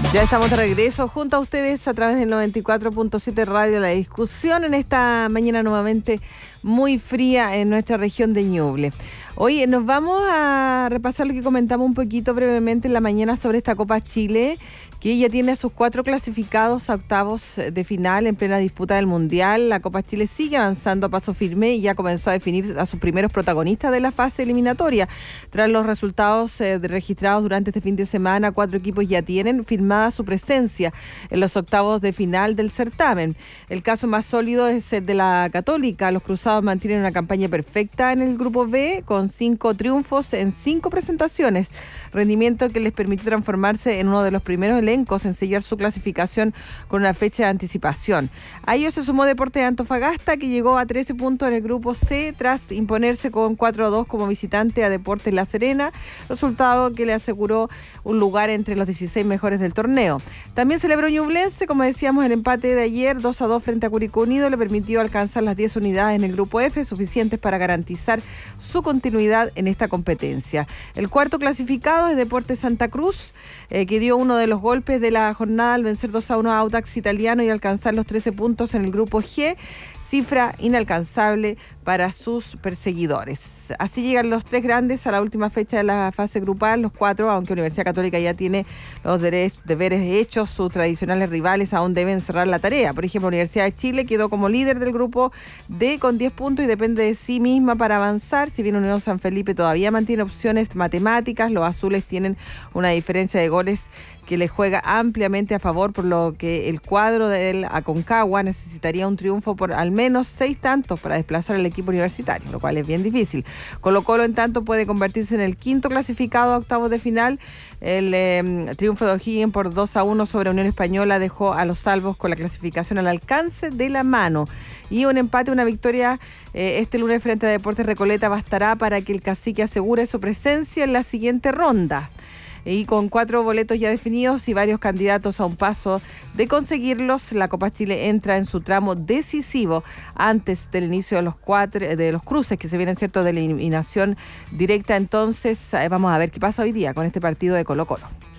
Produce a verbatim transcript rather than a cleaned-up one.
Ya estamos de regreso junto a ustedes a través del noventa y cuatro punto siete Radio La Discusión en esta mañana nuevamente muy fría en nuestra región de Ñuble. Hoy nos vamos a repasar lo que comentamos un poquito brevemente en la mañana sobre esta Copa Chile, que ya tiene a sus cuatro clasificados a octavos de final en plena disputa del Mundial. La Copa Chile sigue avanzando a paso firme y ya comenzó a definir a sus primeros protagonistas de la fase eliminatoria. Tras los resultados eh, registrados durante este fin de semana, cuatro equipos ya tienen firmada su presencia en los octavos de final del certamen. El caso más sólido es el de la Católica. Los cruzados mantienen una campaña perfecta en el grupo B con cinco triunfos en cinco presentaciones, rendimiento que les permite transformarse en uno de los primeros elencos en sellar su clasificación con una fecha de anticipación. A ello se sumó Deportes de Antofagasta, que llegó a trece puntos en el grupo C tras imponerse con cuatro a dos como visitante a Deportes La Serena, resultado que le aseguró un lugar entre los dieciséis mejores del torneo. También celebró Ñublense, como decíamos, el empate de ayer dos a dos frente a Curicó Unido le permitió alcanzar las diez unidades en el grupo F, suficientes para garantizar su continuidad en esta competencia. El cuarto clasificado es Deportes Santa Cruz, eh, que dio uno de los golpes de la jornada al vencer dos a uno a Audax Italiano y alcanzar los trece puntos en el grupo G, cifra inalcanzable para sus perseguidores. Así llegan los tres grandes a la última fecha de la fase grupal, los cuatro, aunque Universidad Católica ya tiene los deberes hechos, sus tradicionales rivales aún deben cerrar la tarea. Por ejemplo, Universidad de Chile quedó como líder del grupo D con diez puntos y depende de sí misma para avanzar. Si bien Unión San Felipe todavía mantiene opciones matemáticas, los azules tienen una diferencia de goles que le juega ampliamente a favor, por lo que el cuadro del Aconcagua necesitaría un triunfo por al menos seis tantos para desplazar al equipo universitario, lo cual es bien difícil. Colo-Colo, en tanto, puede convertirse en el quinto clasificado a octavos de final. El eh, triunfo de O'Higgins por dos a uno sobre Unión Española dejó a los salvos con la clasificación al alcance de la mano. Y un empate, una victoria eh, este lunes frente a Deportes Recoleta bastará para que el Cacique asegure su presencia en la siguiente ronda. Y con cuatro boletos ya definidos y varios candidatos a un paso de conseguirlos, la Copa Chile entra en su tramo decisivo antes del inicio de los cuatro de los cruces que se vienen, cierto, de la eliminación directa. Entonces, vamos a ver qué pasa hoy día con este partido de Colo-Colo.